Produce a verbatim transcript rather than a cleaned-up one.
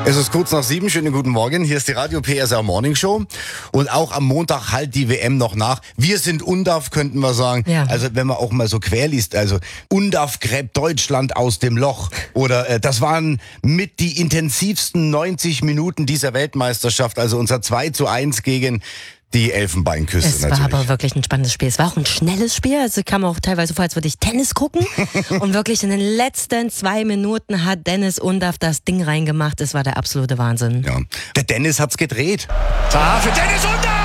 Es ist kurz nach sieben, schönen guten Morgen. Hier ist die Radio P S R Morning Show. Und auch am Montag halt die W M noch nach. Wir sind U N D A F, könnten wir sagen. Ja. Also wenn man auch mal so quer liest, also U N D A F gräbt Deutschland aus dem Loch. Oder äh, das waren mit die intensivsten neunzig Minuten dieser Weltmeisterschaft. Also unser zwei zu eins gegen die Elfenbeinküste Es natürlich. war aber wirklich ein spannendes Spiel. Es war auch ein schnelles Spiel. Also kam auch teilweise vor, als würde ich Tennis gucken. Und wirklich in den letzten zwei Minuten hat Dennis Undaff das Ding reingemacht. Es war der absolute Wahnsinn. Ja. Der Dennis hat's gedreht. Da für Dennis Undaff!